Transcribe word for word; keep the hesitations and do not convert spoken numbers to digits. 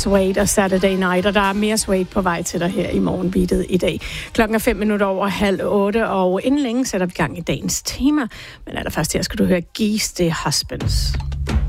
Suede og Saturday Night, og der er mere Suede på vej til dig her i morgenbeatet i dag. Klokken er fem minutter over halv otte, og inden længe sætter vi gang i dagens tema. Men allerførst her skal du høre Geese the Husbands.